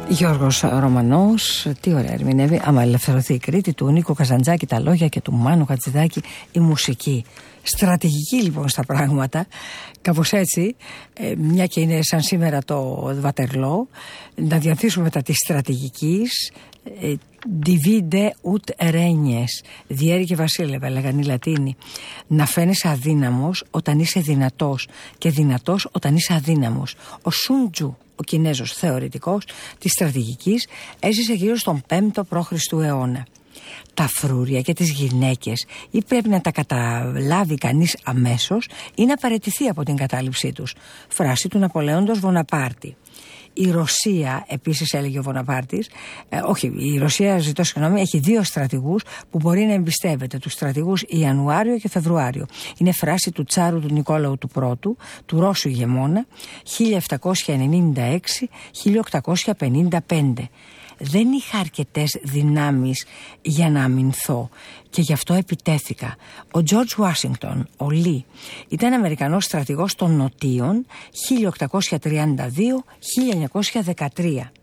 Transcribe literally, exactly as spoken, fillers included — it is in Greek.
Γιώργος Ρωμανός, τι ωραία ερμηνεύει. Άμα ελευθερωθεί η Κρήτη, του Νίκο Καζαντζάκη τα λόγια και του Μάνου Χατζηδάκη η μουσική. Στρατηγική λοιπόν στα πράγματα, κάπως έτσι, ε, μια και είναι σαν σήμερα το Βατερλό, να διανθίσουμε μετά της στρατηγικής, ε, divide ut regnes, διέρη και βασίλευε, λέγαν οι Λατίνοι. Να φαίνεσαι αδύναμος όταν είσαι δυνατός και δυνατός όταν είσαι αδύναμος. Ο Σουντζου, ο Κινέζος θεωρητικός της στρατηγικής, έζησε γύρω στον πέμπτο π.Χ. αιώνα. Τα φρούρια και τις γυναίκες ή πρέπει να τα καταλάβει κανείς αμέσως ή να παραιτηθεί από την κατάληψή τους. Φράση του Ναπολέοντος Βοναπάρτη. Η Ρωσία, επίσης έλεγε ο Βοναπάρτης, ε, όχι, η Ρωσία, ζητώ συγγνώμη, έχει δύο στρατηγούς που μπορεί να εμπιστεύεται, τους στρατηγούς Ιανουάριο και Φεβρουάριο. Είναι φράση του Τσάρου του Νικόλαου του Πρώτου, του Ρώσου ηγεμόνα, χίλια επτακόσια ενενήντα έξι με χίλια οκτακόσια πενήντα πέντε. Δεν είχα αρκετές δυνάμεις για να αμυνθώ και γι' αυτό επιτέθηκα. Ο Τζορτζ Ουάσιγκτον, ο Λί, ήταν Αμερικανός στρατηγός των Νοτίων χίλια οκτακόσια τριάντα δύο με χίλια εννιακόσια δεκατρία.